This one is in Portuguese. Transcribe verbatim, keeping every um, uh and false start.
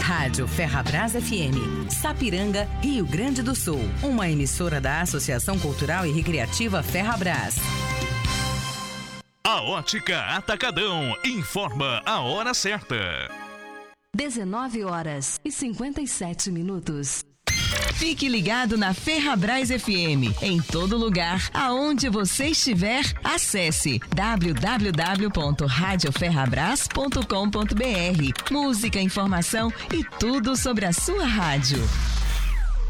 Rádio Ferrabras F M, Sapiranga, Rio Grande do Sul. Uma emissora da Associação Cultural e Recreativa Ferrabras. A Ótica Atacadão informa a hora certa. dezenove horas e cinquenta e sete minutos. Fique ligado na Ferrabras F M. Em todo lugar, aonde você estiver, acesse w w w ponto rádio ferrabras ponto com ponto b r. Música, informação e tudo sobre a sua rádio.